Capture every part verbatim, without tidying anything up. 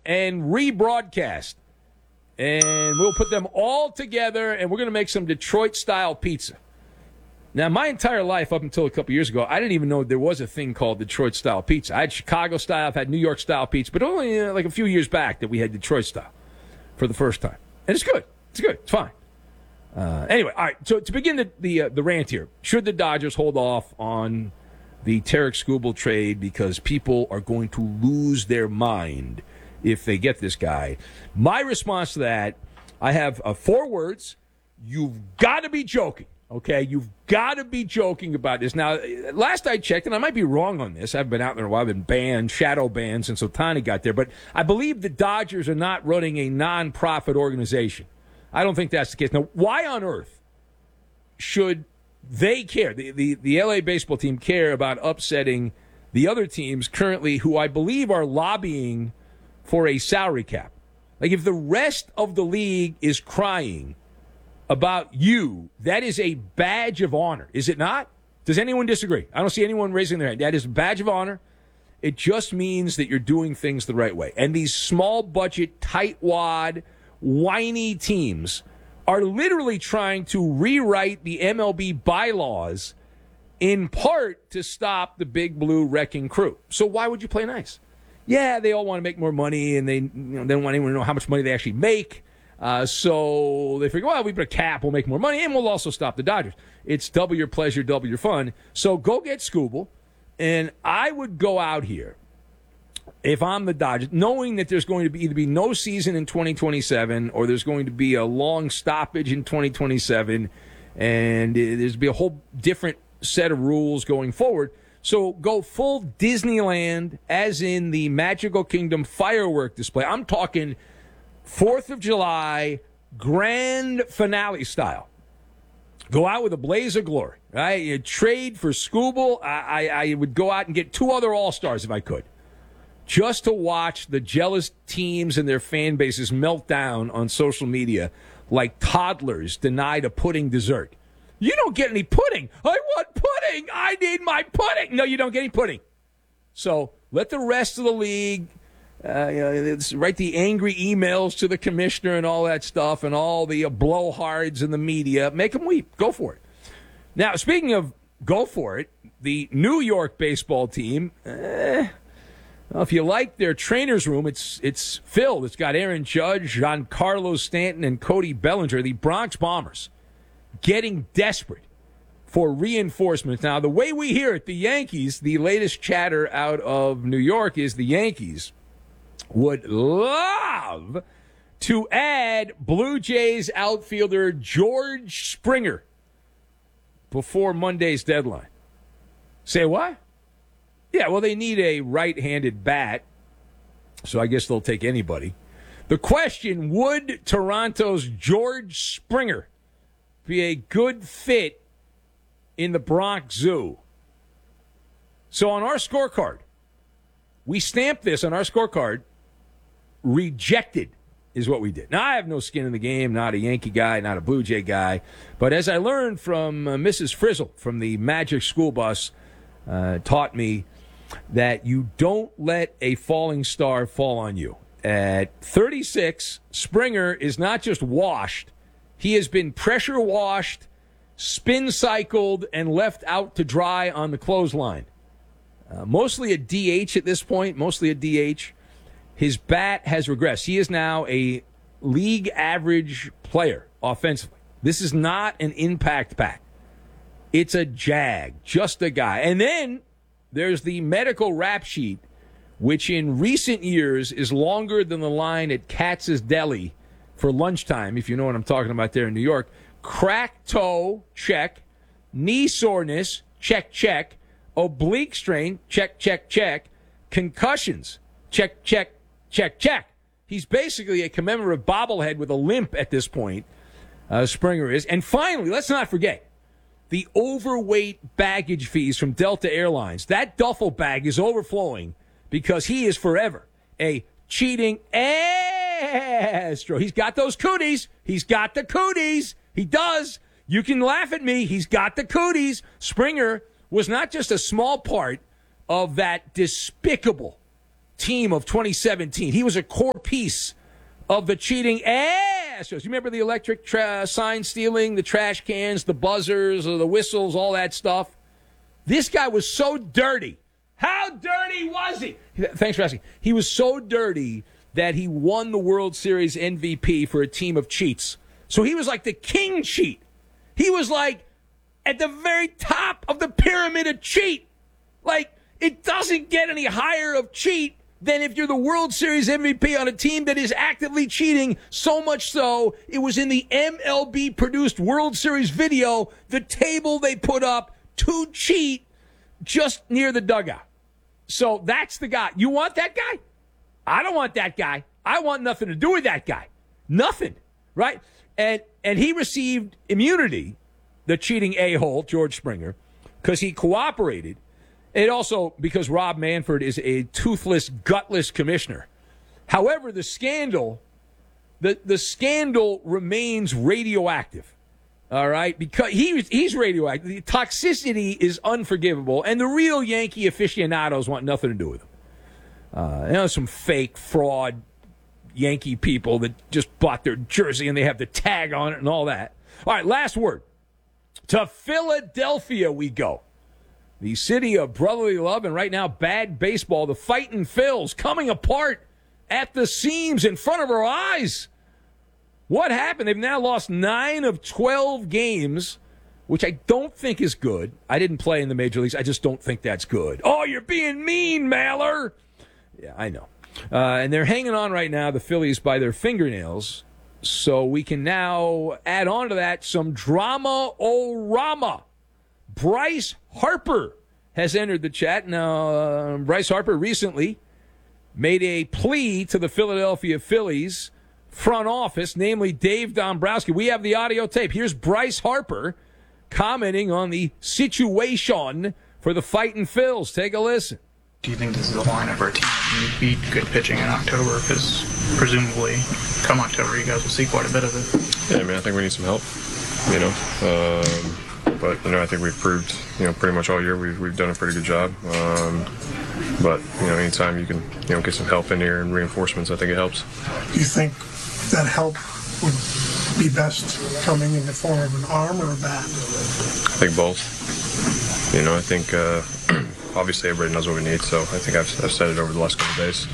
and rebroadcast. And we'll put them all together, and we're going to make some Detroit-style pizza. Now, my entire life up until a couple years ago, I didn't even know there was a thing called Detroit-style pizza. I had Chicago-style, I've had New York-style pizza, but only uh, like a few years back that we had Detroit-style for the first time. And it's good. It's good. It's fine. Uh, anyway, all right, so to begin the the, uh, the rant here, should the Dodgers hold off on the Tarek Skubal trade because people are going to lose their mind if they get this guy? My response to that, I have uh, four words. You've got to be joking, okay? You've got to be joking about this. Now, last I checked, and I might be wrong on this, I've been out there a while, I've been banned, shadow banned since Ohtani got there, but I believe the Dodgers are not running a non-profit organization. I don't think that's the case. Now, why on earth should they care, the, the, the L A baseball team care about upsetting the other teams currently who I believe are lobbying for a salary cap? Like, if the rest of the league is crying about you, that is a badge of honor, is it not? Does anyone disagree? I don't see anyone raising their hand. That is a badge of honor. It just means that you're doing things the right way. And these small budget, tightwad, whiny teams are literally trying to rewrite the M L B bylaws in part to stop the big blue wrecking crew. So why would you play nice? Yeah, they all want to make more money, and they, you know, they don't want anyone to know how much money they actually make. Uh, so they figure, well, we put a cap, we'll make more money, and we'll also stop the Dodgers. It's double your pleasure, double your fun. So go get Skubal, and I would go out here, if I'm the Dodgers, knowing that there's going to be either be no season in twenty twenty-seven or there's going to be a long stoppage in twenty twenty-seven, and there's going to be a whole different set of rules going forward. So go full Disneyland, as in the Magical Kingdom firework display. I'm talking fourth of July grand finale style. Go out with a blaze of glory. Right? You trade for Skubal. I, I, I would go out and get two other All-Stars if I could, just to watch the jealous teams and their fan bases melt down on social media like toddlers denied a pudding dessert. You don't get any pudding. I want pudding. I need my pudding. No, you don't get any pudding. So let the rest of the league uh, you know, write the angry emails to the commissioner and all that stuff and all the uh, blowhards in the media. Make them weep. Go for it. Now, speaking of go for it, the New York baseball team, eh, well, if you like their trainer's room, it's it's filled. It's got Aaron Judge, Giancarlo Stanton, and Cody Bellinger, the Bronx Bombers, getting desperate for reinforcements. Now, the way we hear it, the Yankees, the latest chatter out of New York is the Yankees would love to add Blue Jays outfielder George Springer before Monday's deadline. Say what? Yeah, well, they need a right-handed bat, so I guess they'll take anybody. The question, would Toronto's George Springer be a good fit in the Bronx Zoo? So on our scorecard, we stamped this on our scorecard, rejected is what we did. Now, I have no skin in the game, not a Yankee guy, not a Blue Jay guy, but as I learned from uh, Missus Frizzle from the Magic School Bus, uh, taught me that you don't let a falling star fall on you. At thirty-six, Springer is not just washed, he has been pressure washed, spin cycled, and left out to dry on the clothesline. Uh, mostly a D H at this point, mostly a D H. His bat has regressed. He is now a league average player offensively. This is not an impact bat. It's a jag, just a guy. And then there's the medical rap sheet, which in recent years is longer than the line at Katz's Deli for lunchtime, if you know what I'm talking about there in New York. Cracked toe, check. Knee soreness, check, check. Oblique strain, check, check, check. Concussions, check, check, check, check. He's basically a commemorative bobblehead with a limp at this point, uh, Springer is. And finally, let's not forget, the overweight baggage fees from Delta Airlines. That duffel bag is overflowing because he is forever a cheating astro. He's got those cooties. He's got the cooties. He does. You can laugh at me. He's got the cooties. Springer was not just a small part of that despicable team of twenty seventeen. He was a core piece of the cheating Astros. You remember the electric tra- sign stealing, the trash cans, the buzzers, or the whistles, all that stuff? This guy was so dirty. How dirty was he? Thanks for asking. He was so dirty that he won the World Series M V P for a team of cheats. So he was like the king cheat. He was like at the very top of the pyramid of cheat. Like, it doesn't get any higher of cheat than if you're the World Series M V P on a team that is actively cheating, so much so it was in the M L B-produced World Series video, the table they put up to cheat just near the dugout. So that's the guy. You want that guy? I don't want that guy. I want nothing to do with that guy. Nothing, right? And and he received immunity, the cheating a-hole, George Springer, because he cooperated. And also because Rob Manfred is a toothless, gutless commissioner. However, the scandal, the, the scandal remains radioactive. All right? Because he, he's radioactive. The toxicity is unforgivable. And the real Yankee aficionados want nothing to do with him. Uh, you know, some fake fraud Yankee people that just bought their jersey and they have the tag on it and all that. All right, last word. To Philadelphia we go. The city of brotherly love and right now bad baseball. The Fightin' Phils coming apart at the seams in front of our eyes. What happened? They've now lost nine of twelve games, which I don't think is good. I didn't play in the major leagues. I just don't think that's good. Oh, you're being mean, Maller. Yeah, I know. Uh, and they're hanging on right now, the Phillies, by their fingernails. So we can now add on to that some drama-o-rama. Bryce Harper has entered the chat. Now, uh, Bryce Harper recently made a plea to the Philadelphia Phillies front office, namely Dave Dombrowski. We have the audio tape. Here's Bryce Harper commenting on the situation for the Fightin' Phils. Take a listen. Do you think this is a lineup or a team that you beat good pitching in October? Because presumably, come October, you guys will see quite a bit of it. Yeah, I mean, I think we need some help, you know. Um, but, you know, I think we've proved, you know, pretty much all year we've, we've done a pretty good job. Um, but, you know, anytime you can, you know, get some help in here and reinforcements, I think it helps. Do you think that help would be best coming in the form of an arm or a bat? I think both. You know, I think... Uh, obviously, everybody knows what we need, so I think I've, I've said it over the last couple of days.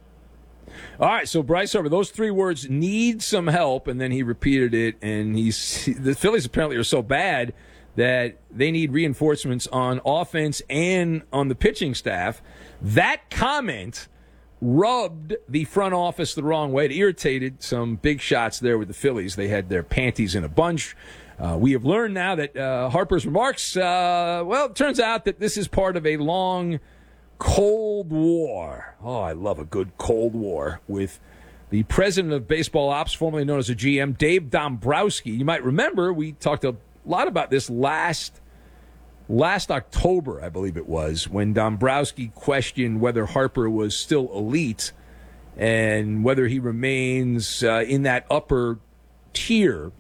All right, so Bryce Harper, those three words, need some help, and then he repeated it, and he's the Phillies apparently are so bad that they need reinforcements on offense and on the pitching staff. That comment rubbed the front office the wrong way. It irritated some big shots there with the Phillies. They had their panties in a bunch. Uh, we have learned now that uh, Harper's remarks, uh, well, it turns out that this is part of a long Cold War. Oh, I love a good Cold War with the president of baseball ops, formerly known as a G M, Dave Dombrowski. You might remember we talked a lot about this last last October, I believe it was, when Dombrowski questioned whether Harper was still elite and whether he remains uh, in that upper tier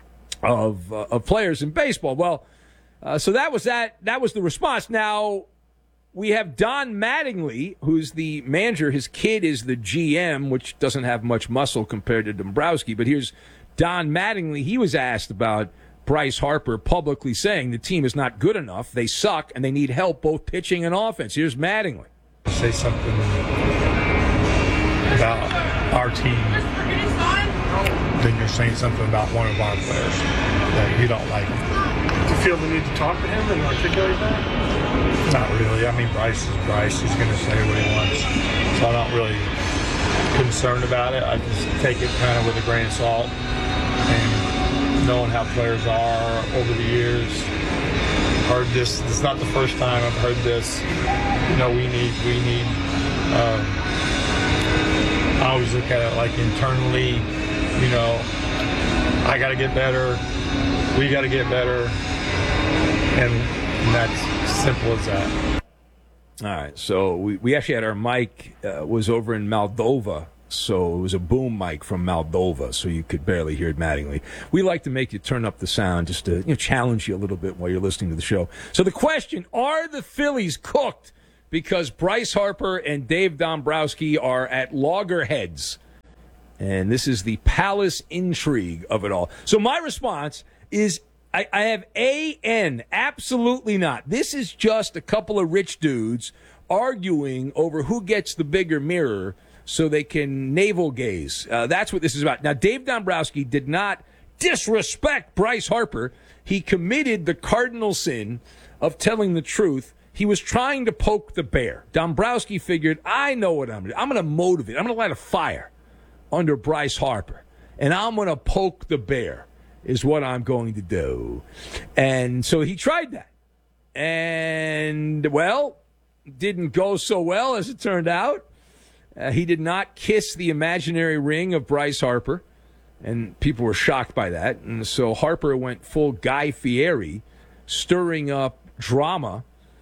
of uh, of players in baseball. Well, uh, so that was that. That was the response. Now we have Don Mattingly, who's the manager. His kid is the G M, which doesn't have much muscle compared to Dombrowski. But here's Don Mattingly. He was asked about Bryce Harper publicly saying the team is not good enough. They suck and they need help both pitching and offense. Here's Mattingly. Say something about our team. Then you're saying something about one of our players that you don't like. Do you feel the need to talk to him and articulate that? Not really. I mean, Bryce is Bryce. He's going to say what he wants. So I'm not really concerned about it. I just take it kind of with a grain of salt. And knowing how players are over the years, heard this. It's not the first time I've heard this. You know, we need, we need, um, I always look at it like internally, you know, I got to get better. We got to get better. And, and that's simple as that. All right. So we, we actually had our mic uh, was over in Moldova. So it was a boom mic from Moldova, so you could barely hear it Mattingly. We like to make you turn up the sound just to, you know, challenge you a little bit while you're listening to the show. So the question, are the Phillies cooked because Bryce Harper and Dave Dombrowski are at loggerheads. And this is the palace intrigue of it all. So my response is I, I have A N. Absolutely not. This is just a couple of rich dudes arguing over who gets the bigger mirror so they can navel gaze. Uh, that's what this is about. Now, Dave Dombrowski did not disrespect Bryce Harper. He committed the cardinal sin of telling the truth. He was trying to poke the bear. Dombrowski figured, I know what I'm going to do. I'm going to motivate. I'm going to light a fire under Bryce Harper. And I'm going to poke the bear is what I'm going to do. And so he tried that. And, well, didn't go so well as it turned out. Uh, he did not kiss the imaginary ring of Bryce Harper. And people were shocked by that. And so Harper went full Guy Fieri, stirring up drama.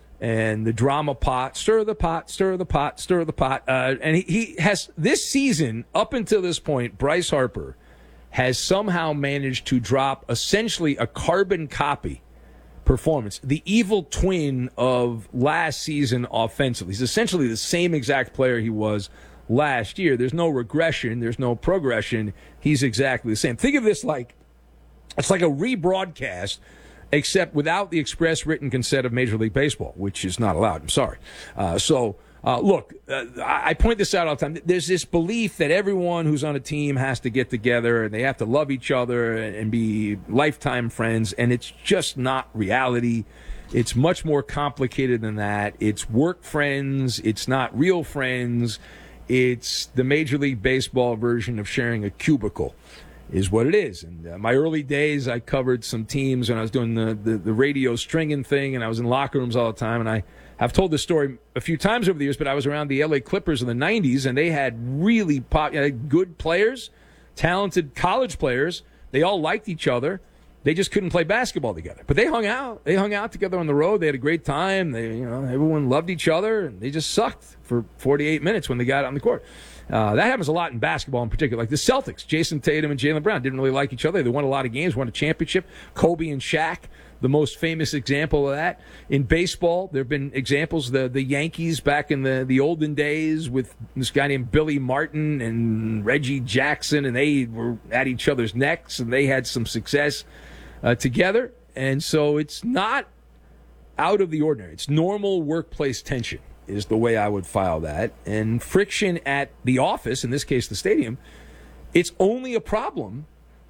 And the drama pot, stir the pot, stir the pot, stir the pot. Uh, and he, he has, this season, up until this point, Bryce Harper has somehow managed to drop essentially a carbon copy performance, the evil twin of last season offensively. He's essentially the same exact player he was last year. There's no regression. There's no progression. He's exactly the same. Think of this like, it's like a rebroadcast, except without the express written consent of Major League Baseball, which is not allowed. I'm sorry. Uh, so, uh, look, uh, I point this out all the time. There's this belief that everyone who's on a team has to get together and they have to love each other and be lifetime friends, and it's just not reality. It's much more complicated than that. It's work friends. It's not real friends. It's the Major League Baseball version of sharing a cubicle. Is what it is. And uh, my early days, I covered some teams when I was doing the, the, the radio stringing thing, and I was in locker rooms all the time. And I have told this story a few times over the years, but I was around the L A Clippers in the nineties, and they had really pop, you know, good players, talented college players. They all liked each other. They just couldn't play basketball together. But they hung out. They hung out together on the road. They had a great time. They, you know, everyone loved each other, and they just sucked for forty-eight minutes when they got on the court. Uh, that happens a lot in basketball in particular. Like the Celtics, Jason Tatum and Jaylen Brown didn't really like each other. They won a lot of games, won a championship. Kobe and Shaq, the most famous example of that. In baseball, there have been examples. The the Yankees back in the, the olden days with this guy named Billy Martin and Reggie Jackson, and they were at each other's necks, and they had some success uh, together. And so it's not out of the ordinary. It's normal workplace tension is the way I would file that. And friction at the office, in this case the stadium, it's only a problem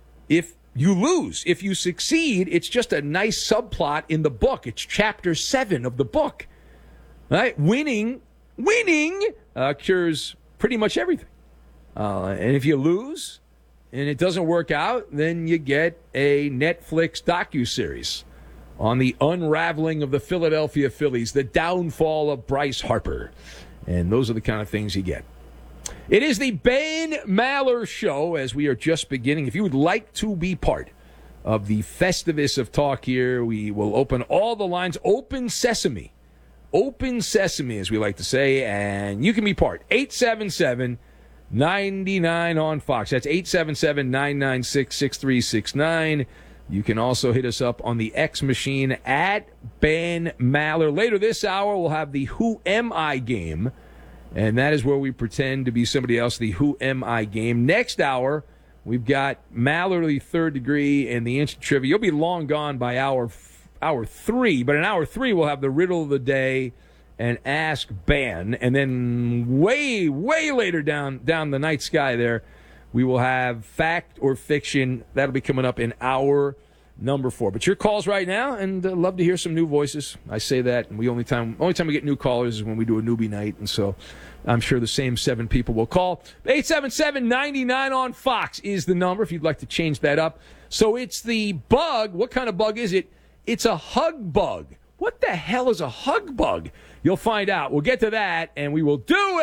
if you lose. If you succeed, it's just a nice subplot in the book. It's chapter seven of the book. Right? Winning, winning uh, cures pretty much everything. Uh, and if you lose and it doesn't work out, then you get a Netflix docuseries on the unraveling of the Philadelphia Phillies, the downfall of Bryce Harper. And those are the kind of things you get. It is the Ben Maller Show as we are just beginning. If you would like to be part of the Festivus of talk here, we will open all the lines. Open sesame. Open sesame, as we like to say, and you can be part. eight seven seven, nine nine on Fox. That's eight seven seven, nine nine six, six three six nine. You can also hit us up on the X machine at Ben Maller. Later this hour, we'll have the Who Am I game, and that is where we pretend to be somebody else, the Who Am I game. Next hour, we've got Mallerly Third Degree and the Instant Trivia. You'll be long gone by hour hour three, but in hour three, we'll have the Riddle of the Day and Ask Ben, and then way, way later down, down the night sky there, we will have Fact or Fiction. That'll be coming up in hour number four. But your calls right now, and uh, love to hear some new voices. I say that, and we only time only time we get new callers is when we do a newbie night, and so I'm sure the same seven people will call. eight seven seven, nine nine on Fox is the number if you'd like to change that up. So it's the bug. What kind of bug is it? It's a hug bug. What the hell is a hug bug? You'll find out. We'll get to that, and we will do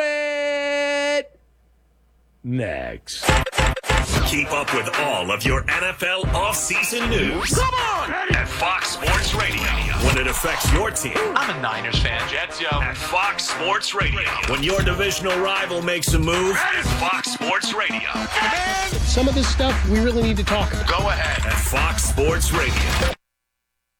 it next. Keep up with all of your N F L offseason news. Come on! At Fox Sports Radio. When it affects your team. I'm a Niners fan. Jets, yo. At Fox Sports Radio. When your divisional rival makes a move. At Fox Sports Radio. Some of this stuff we really need to talk about. Go ahead. At Fox Sports Radio.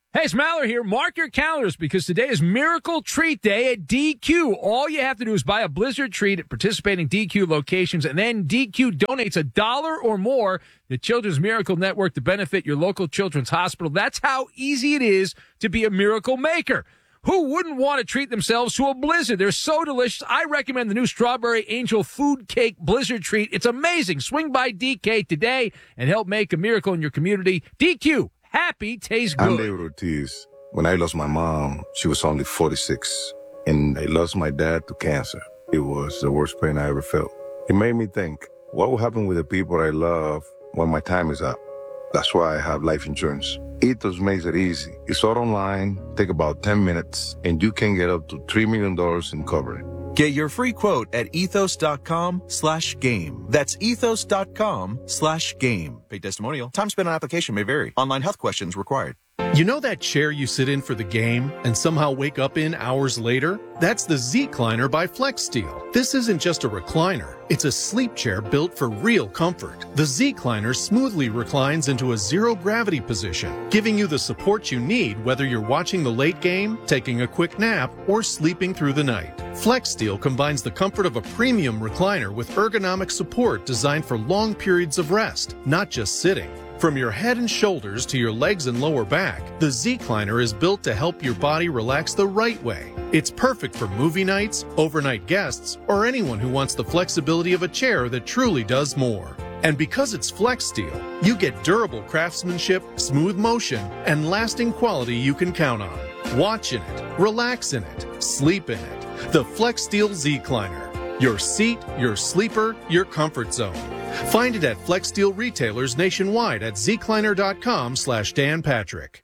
Hey, it's Maller here. Mark your calendars because today is Miracle Treat Day at D Q. All you have to do is buy a Blizzard treat at participating D Q locations, and then D Q donates a dollar or more to the Children's Miracle Network to benefit your local children's hospital. That's how easy it is to be a miracle maker. Who wouldn't want to treat themselves to a Blizzard? They're so delicious. I recommend the new Strawberry Angel Food Cake Blizzard treat. It's amazing. Swing by D K today and help make a miracle in your community. D Q. Happy tastes good. I'm David Ortiz. When I lost my mom, she was only forty-six, and I lost my dad to cancer. It was the worst pain I ever felt. It made me think, what will happen with the people I love when my time is up? That's why I have life insurance. Ethos makes it easy. It's all online, take about ten minutes, and you can get up to three million dollars in coverage. Get your free quote at ethos.com slash game. That's ethos.com slash game. Paid testimonial. Time spent on application may vary. Online health questions required. You know that chair you sit in for the game and somehow wake up in hours later? That's the Z-Cliner by FlexSteel. This isn't just a recliner. It's a sleep chair built for real comfort. The Z-Cliner smoothly reclines into a zero-gravity position, giving you the support you need whether you're watching the late game, taking a quick nap, or sleeping through the night. FlexSteel combines the comfort of a premium recliner with ergonomic support designed for long periods of rest, not just sitting. From your head and shoulders to your legs and lower back, the Z-Cliner is built to help your body relax the right way. It's perfect for movie nights, overnight guests, or anyone who wants the flexibility of a chair that truly does more. And because it's FlexSteel, you get durable craftsmanship, smooth motion, and lasting quality you can count on. Watch in it, relax in it, sleep in it. The FlexSteel Z-Cliner. Your seat, your sleeper, your comfort zone. Find it at FlexSteel retailers nationwide at zcliner.com slash Dan Patrick.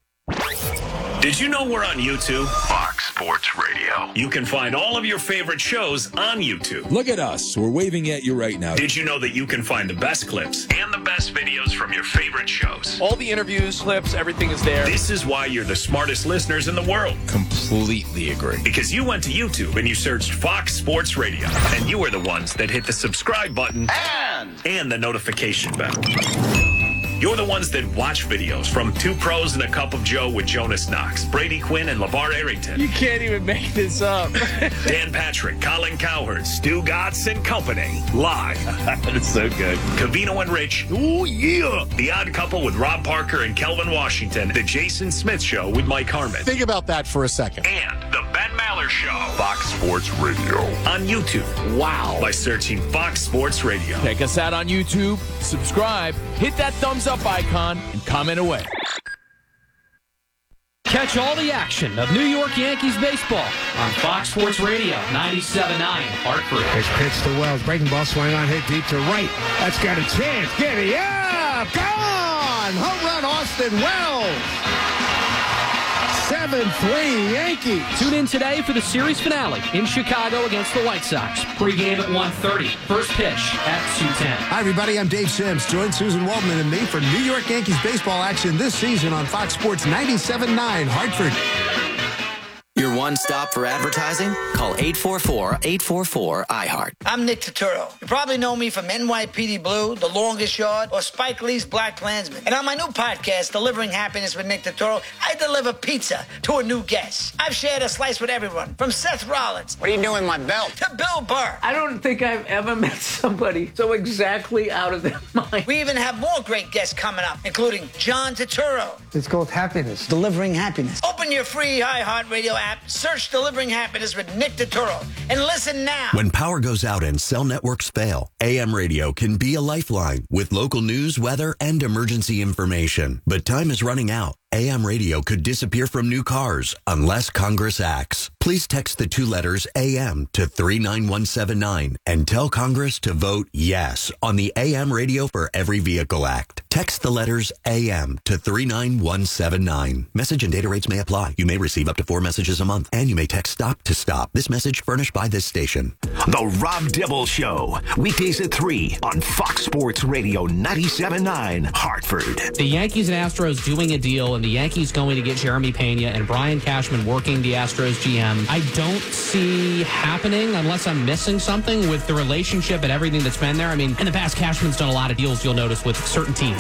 Did you know we're on YouTube? Fox Sports Radio. You can find all of your favorite shows on YouTube. Look at us. We're waving at you right now. Did you know that you can find the best clips and the best videos from your favorite shows? All the interviews, clips, everything is there. This is why you're the smartest listeners in the world. Completely agree. Because you went to YouTube and you searched Fox Sports Radio. And you were the ones that hit the subscribe button And, and the notification bell. You're the ones that watch videos from Two Pros and a Cup of Joe with Jonas Knox, Brady Quinn, and LeVar Arrington. You can't even make this up. Dan Patrick, Colin Cowherd, Stu Gotts and Company. Live. That's so good. Cavino and Rich. Oh, yeah. The Odd Couple with Rob Parker and Kelvin Washington. The Jason Smith Show with Mike Harmon. Think about that for a second. And the Ben Maller Show. Fox Sports Radio. On YouTube. Wow. By searching Fox Sports Radio. Check us out on YouTube, subscribe, hit that thumbs up icon, and comment away. Catch all the action of New York Yankees baseball on Fox Sports Radio, ninety-seven point nine, Hartford. It's pitch to Wells. Breaking ball, swing on, hit deep to right. That's got a chance. Get it up. Gone. Home run, Austin Wells. seven three Yankees. Tune in today for the series finale in Chicago against the White Sox. Pre-game at one thirty. First pitch at two ten. Hi, everybody. I'm Dave Sims. Join Susan Waldman and me for New York Yankees baseball action this season on Fox Sports ninety-seven point nine, Hartford. Your one stop for advertising? Call eight four four, eight four four, I heart. I'm Nick Turturro. You probably know me from N Y P D Blue, The Longest Yard, or Spike Lee's Black Klansman. And on my new podcast, Delivering Happiness with Nick Turturro, I deliver pizza to a new guest. I've shared a slice with everyone, from Seth Rollins. What are you doing with my belt? To Bill Burr. I don't think I've ever met somebody so exactly out of their mind. We even have more great guests coming up, including John Turturro. It's called Happiness. Delivering Happiness. Open your free iHeartRadio app, search Delivering Happiness with Nick Turturro, and listen now. When power goes out and cell networks fail, A M radio can be a lifeline with local news, weather, and emergency information. But time is running out. A M radio could disappear from new cars unless Congress acts. Please text the two letters A M to three nine one seven nine and tell Congress to vote yes on the A M Radio for Every Vehicle Act. Text the letters A M to three nine one seven nine. Message and data rates may apply. You may receive up to four messages a month, and you may text STOP to STOP. This message furnished by this station. The Rob Dibble Show, weekdays at three on Fox Sports Radio ninety-seven point nine, Hartford. The Yankees and Astros doing a deal, and the Yankees going to get Jeremy Pena and Brian Cashman working the Astros G M. I don't see happening unless I'm missing something with the relationship and everything that's been there. I mean, in the past, Cashman's done a lot of deals, you'll notice, with certain teams.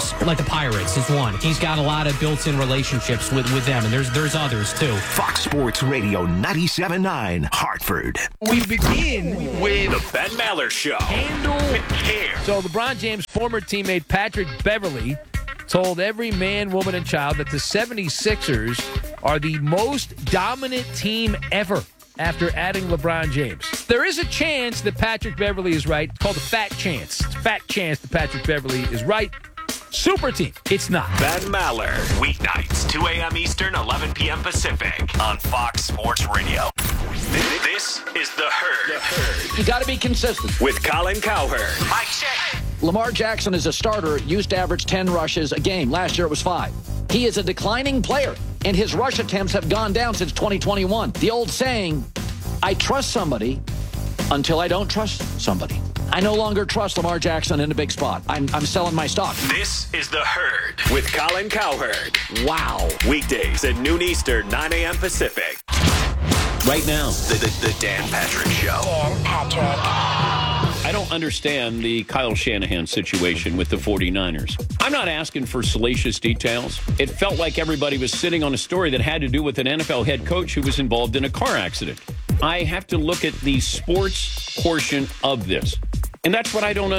teams, like the Pirates is one. He's got a lot of built-in relationships with, with them, and there's there's others too. Fox Sports Radio ninety-seven point nine, Hartford. We begin with The Ben Maller Show. Handle care. So LeBron James' former teammate Patrick Beverley told every man, woman, and child that the seventy-sixers are the most dominant team ever after adding LeBron James. There is a chance that Patrick Beverley is right. It's called a fat chance. It's a fat chance that Patrick Beverley is right. Super team. It's not. Ben Maller. Weeknights, two a.m. Eastern, eleven p.m. Pacific on Fox Sports Radio. This is The Herd. The Herd. You got to be consistent. With Colin Cowherd. Mike check. Lamar Jackson is a starter, used to average ten rushes a game. Last year it was five. He is a declining player, and his rush attempts have gone down since twenty twenty-one. The old saying, I trust somebody until I don't trust somebody. I no longer trust Lamar Jackson in a big spot. I'm, I'm selling my stock. This is The Herd with Colin Cowherd. Wow. Weekdays at noon Eastern, nine a.m. Pacific. Right now, The, the, the Dan Patrick Show. Dan Patrick. I don't understand the Kyle Shanahan situation with the forty-niners. I'm not asking for salacious details. It felt like everybody was sitting on a story that had to do with an N F L head coach who was involved in a car accident. I have to look at the sports portion of this. And that's what I don't understand.